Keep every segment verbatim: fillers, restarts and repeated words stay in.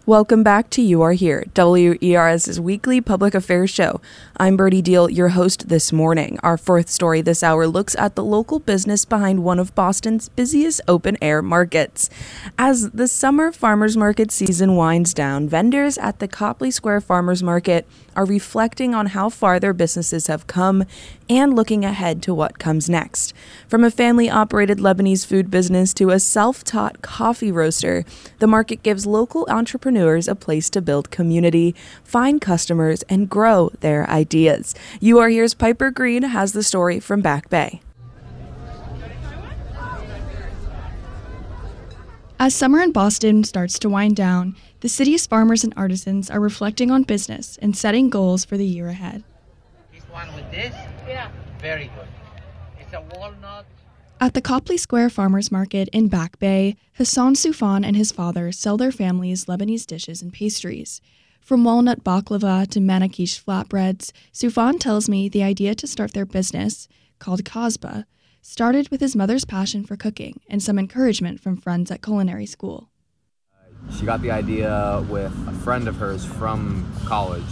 Welcome back to You Are Here, WERS's weekly public affairs show. I'm Birdie Deal, your host this morning. Our fourth story this hour looks at the local business behind one of Boston's busiest open-air markets. As the summer farmers market season winds down, vendors at the Copley Square Farmers Market are reflecting on how far their businesses have come and looking ahead to what comes next. From a family-operated Lebanese food business to a self-taught coffee roaster, the market gives local entrepreneurs a place to build community, find customers, and grow their ideas. You Are Here's Piper Green has the story from Back Bay. As summer in Boston starts to wind down, the city's farmers and artisans are reflecting on business and setting goals for the year ahead. This one with this? Yeah. Very good. It's a walnut. At the Copley Square Farmers Market in Back Bay, Hassan Soufan and his father sell their family's Lebanese dishes and pastries. From walnut baklava to manakish flatbreads, Soufan tells me the idea to start their business, called Kasba, started with his mother's passion for cooking and some encouragement from friends at culinary school. She got the idea with a friend of hers from college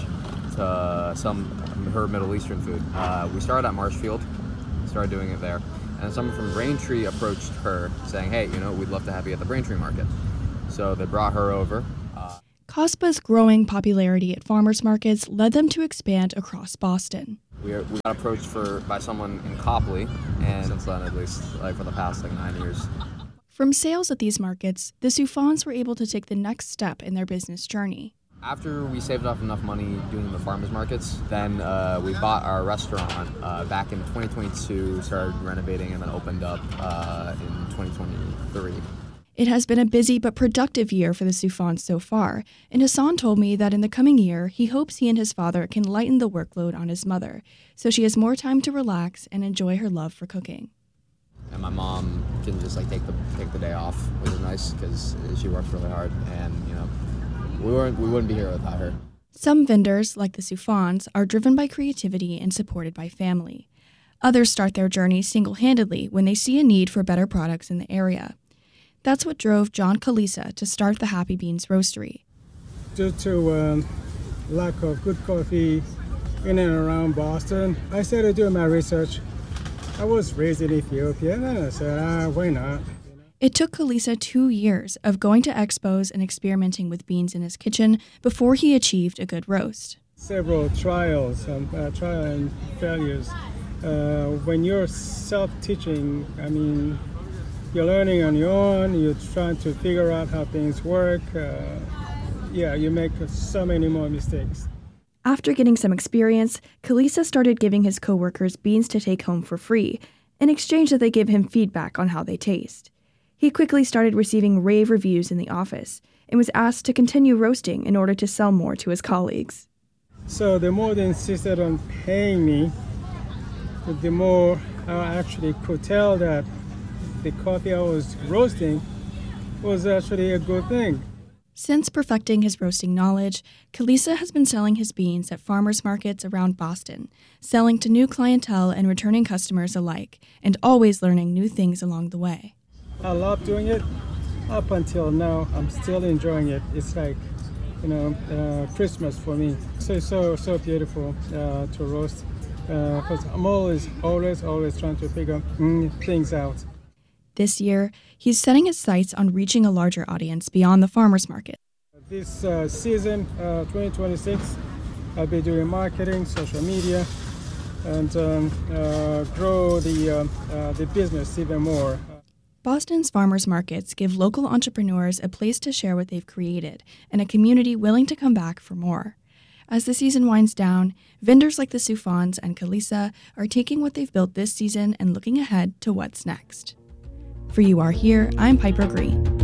to some her Middle Eastern food. Uh, we started at Marshfield, started doing it there, and someone from Braintree approached her saying, hey, you know, we'd love to have you at the Braintree Market. So they brought her over. Uh, Kasba's growing popularity at farmers markets led them to expand across Boston. We, we got approached for by someone in Copley, and since then, at least, like for the past like nine years. From sales at these markets, the Soufans were able to take the next step in their business journey. After we saved up enough money doing the farmers markets, then uh, we bought our restaurant uh, back in twenty twenty-two, started renovating, and then opened up uh, in twenty twenty-three. It has been a busy but productive year for the Soufans so far, and Hassan told me that in the coming year, he hopes he and his father can lighten the workload on his mother, so she has more time to relax and enjoy her love for cooking. And my mom can just like take the take the day off, which is nice because she works really hard, and you know, we weren't we wouldn't be here without her. Some vendors, like the Soufans, are driven by creativity and supported by family. Others start their journey single-handedly when they see a need for better products in the area. That's what drove John Kalisa to start the Happy Beans Roastery. Due to um, lack of good coffee in and around Boston, I started doing my research. I was raised in Ethiopia, and I said, ah, why not? It took Kalisa two years of going to expos and experimenting with beans in his kitchen before he achieved a good roast. Several trials, um, uh, trial and failures. Uh, when you're self-teaching, I mean, you're learning on your own, you're trying to figure out how things work. Uh, yeah, you make so many more mistakes. After getting some experience, Kalisa started giving his coworkers beans to take home for free, in exchange that they give him feedback on how they taste. He quickly started receiving rave reviews in the office and was asked to continue roasting in order to sell more to his colleagues. So the more they insisted on paying me, the more I actually could tell that the coffee I was roasting was actually a good thing. Since perfecting his roasting knowledge, Kalisa has been selling his beans at farmers markets around Boston, selling to new clientele and returning customers alike, and always learning new things along the way. I love doing it. Up until now, I'm still enjoying it. It's like, you know, uh, Christmas for me. So, so, so beautiful uh, to roast. Because uh, I'm always, always, always trying to figure mm, things out. This year, he's setting his sights on reaching a larger audience beyond the farmers market. This uh, season, uh, twenty twenty-six, I'll be doing marketing, social media, and um, uh, grow the, uh, uh, the business even more. Boston's farmers markets give local entrepreneurs a place to share what they've created and a community willing to come back for more. As the season winds down, vendors like the Soufans and Kalisa are taking what they've built this season and looking ahead to what's next. For You Are Here, I'm Piper Green.